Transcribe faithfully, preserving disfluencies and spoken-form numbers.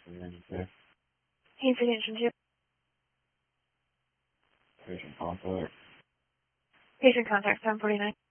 Hanford Engine two. Patient contact. Patient contact seven forty-nine.